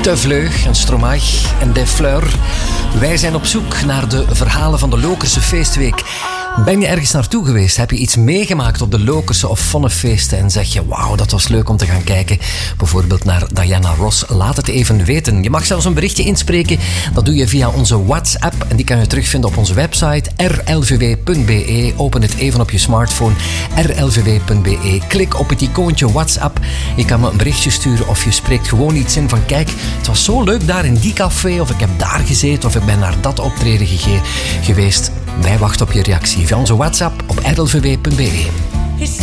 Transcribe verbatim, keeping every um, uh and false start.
De Vleug en Stromae en De Fleur. Wij zijn op zoek naar de verhalen van de Lokerse Feestweek. Ben je ergens naartoe geweest? Heb je iets meegemaakt op de Lokerse of Vonnefeesten en zeg je, wauw, dat was leuk om te gaan kijken? Bijvoorbeeld naar Diana Ross. Laat het even weten. Je mag zelfs een berichtje inspreken. Dat doe je via onze WhatsApp en die kan je terugvinden op onze website r l v w punt b e. Open het even op je smartphone, r l v w punt b e. Klik op het icoontje WhatsApp. Je kan me een berichtje sturen of je spreekt gewoon iets in van kijk, het was zo leuk daar in die café of ik heb daar gezeten of ik ben naar dat optreden gege- geweest. Wij wachten op je reactie via onze WhatsApp op r l v w punt b e.